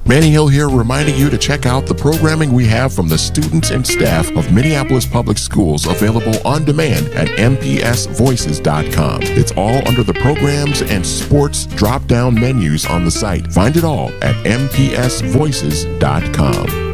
Manny Hill here, reminding you to check out the programming we have from the students and staff of Minneapolis Public Schools, available on demand at mpsvoices.com. It's all under the programs and sports drop-down menus on the site. Find it all at mpsvoices.com.